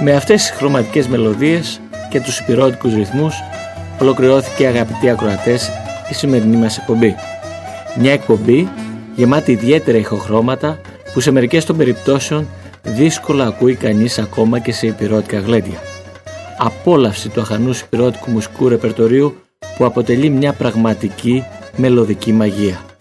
Με αυτές τις χρωματικές μελωδίες και τους υπηρώτικους ρυθμούς ολοκληρώθηκε, αγαπητοί ακροατές, η σημερινή μας εκπομπή. Μια εκπομπή γεμάτη ιδιαίτερα ηχοχρώματα που σε μερικές των περιπτώσεων δύσκολα ακούει κανείς ακόμα και σε υπηρώτικα γλέντια. Απόλαυση του αχανούς υπηρώτικου μουσικού ρεπερτορίου που αποτελεί μια πραγματική μελωδική μαγεία.